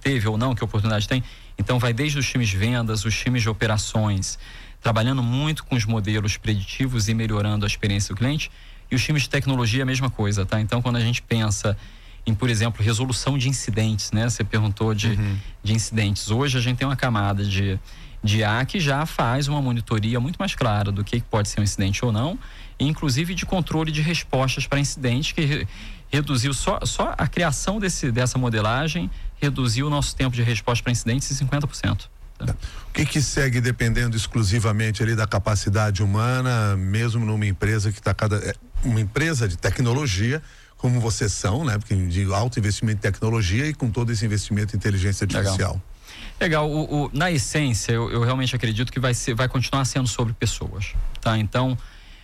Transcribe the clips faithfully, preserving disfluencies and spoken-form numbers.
teve ou não, que oportunidade tem. Então vai desde os times de vendas, os times de operações, trabalhando muito com os modelos preditivos e melhorando a experiência do cliente, e os times de tecnologia a mesma coisa, tá? Então quando a gente pensa em, por exemplo, resolução de incidentes, né? Você perguntou de, uhum. de incidentes. Hoje a gente tem uma camada de, de I A que já faz uma monitoria muito mais clara do que pode ser um incidente ou não, e inclusive de controle de respostas para incidentes, que re, reduziu só, só a criação desse, dessa modelagem, reduziu o nosso tempo de resposta para incidentes em cinquenta por cento. Tá? O que que segue dependendo exclusivamente ali da capacidade humana, mesmo numa empresa que está cada... uma empresa de tecnologia, como vocês são, né? Porque de alto investimento em tecnologia e com todo esse investimento em inteligência artificial. Legal. Legal. O, o, na essência, eu, eu realmente acredito que vai ser, vai continuar sendo sobre pessoas, tá? Então,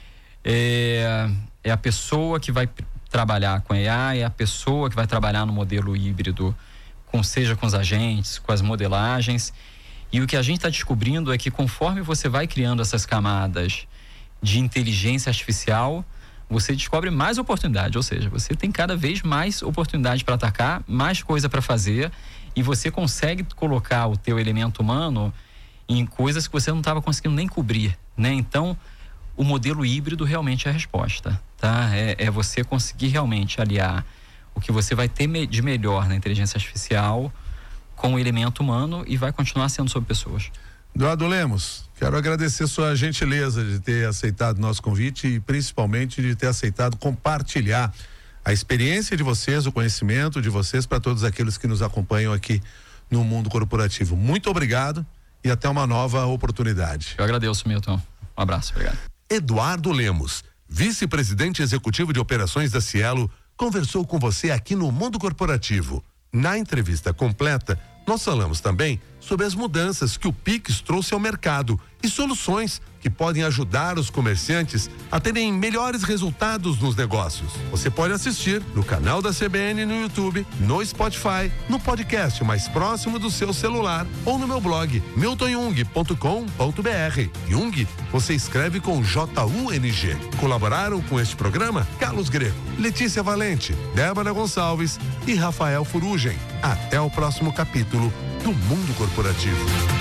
é, é a pessoa que vai trabalhar com A I, é a pessoa que vai trabalhar no modelo híbrido, com, seja com os agentes, com as modelagens. E o que a gente está descobrindo é que conforme você vai criando essas camadas de inteligência artificial, você descobre mais oportunidade, ou seja, você tem cada vez mais oportunidade para atacar, mais coisa para fazer, e você consegue colocar o teu elemento humano em coisas que você não estava conseguindo nem cobrir, né? Então, o modelo híbrido realmente é a resposta, tá? É, é você conseguir realmente aliar o que você vai ter de melhor na inteligência artificial com o elemento humano, e vai continuar sendo sobre pessoas. Eduardo Lemos, quero agradecer sua gentileza de ter aceitado o nosso convite e principalmente de ter aceitado compartilhar a experiência de vocês, o conhecimento de vocês para todos aqueles que nos acompanham aqui no Mundo Corporativo. Muito obrigado e até uma nova oportunidade. Eu agradeço, Milton. Um abraço, obrigado. Eduardo Lemos, vice-presidente executivo de operações da Cielo, conversou com você aqui no Mundo Corporativo. Na entrevista completa, nós falamos também sobre as mudanças que o Pix trouxe ao mercado e soluções que podem ajudar os comerciantes a terem melhores resultados nos negócios. Você pode assistir no canal da C B N no YouTube, no Spotify, no podcast mais próximo do seu celular ou no meu blog milton jung ponto com ponto b r. Jung, você escreve com J U N G. Colaboraram com este programa Carlos Greco, Letícia Valente, Débora Gonçalves e Rafael Furugem. Até o próximo capítulo do Mundo Corporativo.